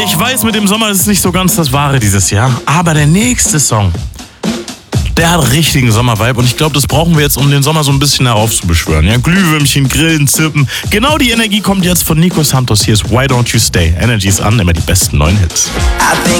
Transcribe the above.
Ich weiß, mit dem Sommer ist es nicht so ganz das Wahre dieses Jahr, aber der nächste Song, der hat richtigen Sommervibe und ich glaube, das brauchen wir jetzt, um den Sommer so ein bisschen heraufzubeschwören. Ja, Glühwürmchen, Grillen, Zirpen. Genau die Energie kommt jetzt von Nico Santos. Hier ist Why Don't You Stay. Energy ist an, immer die besten neuen Hits. I think